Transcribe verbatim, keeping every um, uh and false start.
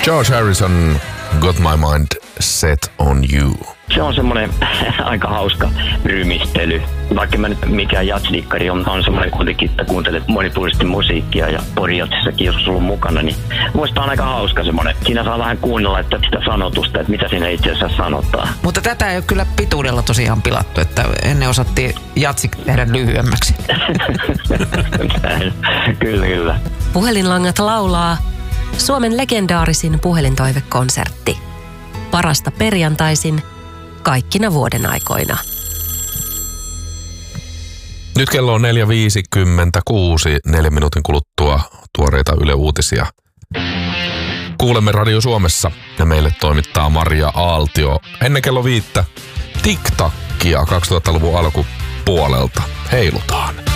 George Harrison, Got My Mind Set On You. Se on semmoinen aika hauska rymistely. Vaikka mä nyt mikään jatsdikkari on, on semmoinen kuitenkin, että kuuntelet monipuolisesti musiikkia ja porijatsissakin jos sulla on mukana, niin muista on aika hauska semmoinen. Siinä saa vähän kuunnella että sitä sanotusta, että mitä siinä itse asiassa sanotaan. Mutta tätä ei ole kyllä pituudella tosiaan pilattu, että ennen osattiin jatsi tehdä lyhyemmäksi. Kyllä, kyllä. Puhelinlangat laulaa Suomen legendaarisin puhelintoivekonsertti. Parasta perjantaisin kaikkina vuoden aikoina. Nyt kello on neljä viisikymmentäkuusi, neljän minuutin kuluttua tuoreita Yle Uutisia. Kuulemme Radio Suomessa ja meille toimittaa Maria Aaltio. Ennen kello viittä TikTokia kaksituhattaluvun alkupuolelta heilutaan.